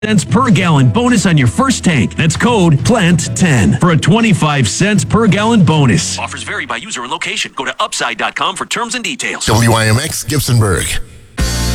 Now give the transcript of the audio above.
cents per gallon bonus on your first tank. That's code PLANT10 for a 25 cents per gallon bonus. Offers vary by user and location. Go to upside.com for terms and details. WIMX Gibsonburg.